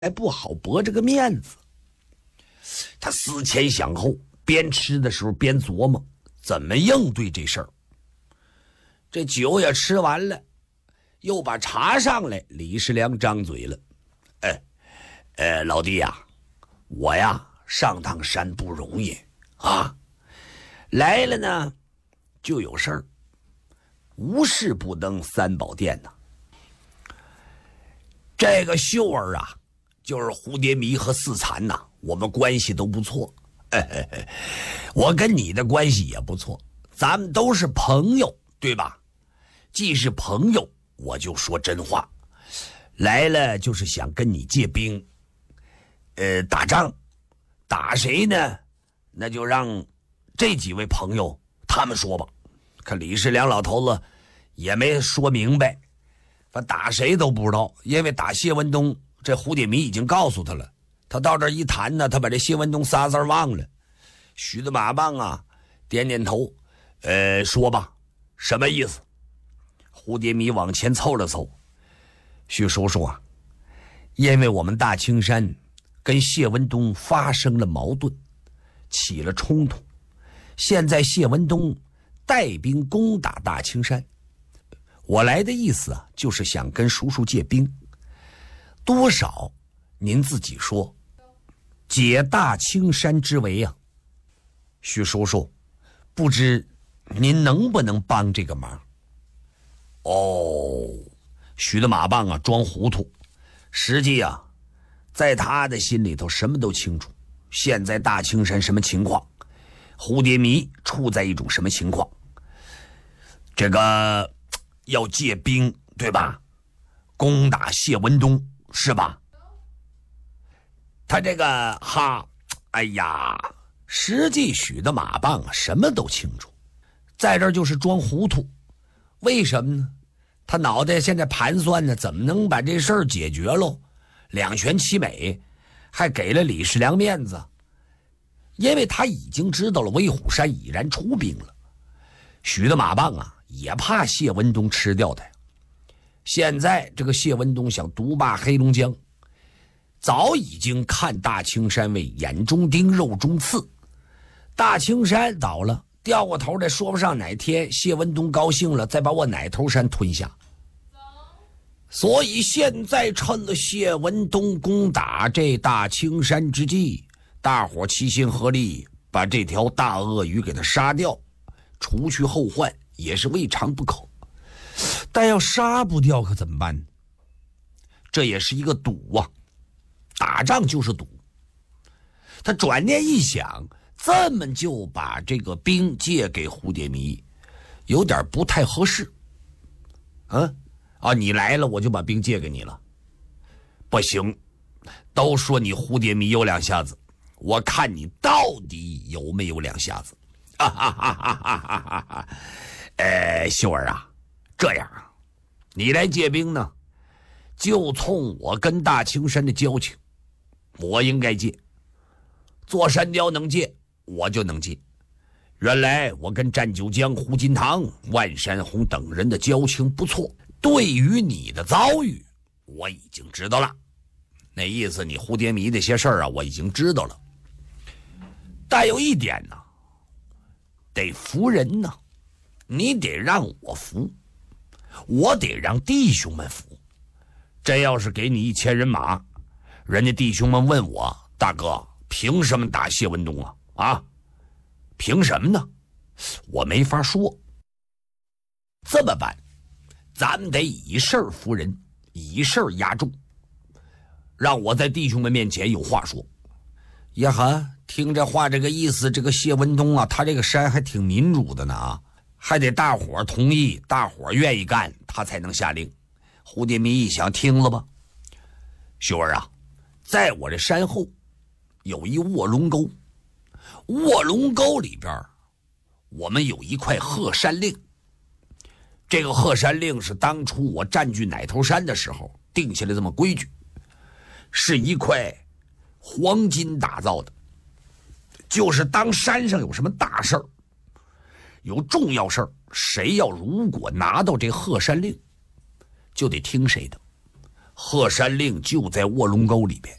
不好驳这个面子。他思前想后，边吃的时候边琢磨怎么应对这事儿。这酒也吃完了，又把茶上来，李世良张嘴了：“老弟呀，我呀上趟山不容易啊，来了呢就有事儿，无事不登三宝殿呐。这个秀儿啊，就是蝴蝶迷和四残呐，我们关系都不错。我跟你的关系也不错，咱们都是朋友，对吧？既是朋友，我就说真话，来了就是想跟你借兵，打仗，打谁呢？那就让这几位朋友他们说吧。可李世良老头子也没说明白，反正打谁都不知道，因为打谢文东，这蝴蝶迷已经告诉他了。他到这一谈呢，他把这谢文东仨字忘了。徐的马棒啊，点点头，说吧，什么意思？蝴蝶迷往前凑了凑，徐叔叔啊，因为我们大青山跟谢文东发生了矛盾，起了冲突，现在谢文东带兵攻打大青山，我来的意思啊，就是想跟叔叔借兵，多少您自己说，解大青山之围啊。徐叔叔，不知您能不能帮这个忙？徐的马棒啊装糊涂，实际啊在他的心里头什么都清楚。现在大青山什么情况，蝴蝶迷处在一种什么情况，这个要借兵对吧？攻打谢文东是吧？他这个哎呀，实际许的马棒啊什么都清楚，在这儿就是装糊涂。为什么呢？他脑袋现在盘算呢，怎么能把这事儿解决喽？两全其美，还给了李世良面子，因为他已经知道了威虎山已然出兵了。许的马棒啊也怕谢文东吃掉他呀。现在这个谢文东想独霸黑龙江，早已经看大青山为眼中钉肉中刺。大青山倒了，掉过头来说不上哪天谢文东高兴了再把我奶头山吞下。所以现在趁了谢文东攻打这大青山之际，大伙齐心合力把这条大鳄鱼给他杀掉，除去后患也是未尝不可。但要杀不掉可怎么办？这也是一个赌啊，打仗就是赌。他转念一想，这么就把这个兵借给蝴蝶迷，有点不太合适。你来了我就把兵借给你了，不行，都说你蝴蝶迷有两下子，我看你到底有没有两下子。秀儿啊，这样啊，你来借兵呢，就冲我跟大青山的交情，我应该借。坐山雕能借我就能借，原来我跟战九江、胡金堂、万山红等人的交情不错，对于你的遭遇我已经知道了，那意思你蝴蝶迷那些事儿啊我已经知道了。但有一点呢，得服人呢，你得让我服，我得让弟兄们服。真要是给你1000人马，人家弟兄们问我，大哥凭什么打谢文东啊？凭什么呢？我没法说。这么办，咱们得以事儿服人，以事儿压众，让我在弟兄们面前有话说。呀哈，听这话这个意思，这个谢文东啊，他这个山还挺民主的呢啊，还得大伙儿同意，大伙儿愿意干，他才能下令。蝴蝶迷一想，听了吧，秀儿啊，在我这山后有一卧龙沟，卧龙沟里边我们有一块鹤山令。这个鹤山令是当初我占据奶头山的时候定下来这么规矩，是一块黄金打造的，就是当山上有什么大事儿，有重要事儿，谁要如果拿到这鹤山令，就得听谁的。 鹤山令就在卧龙沟里边。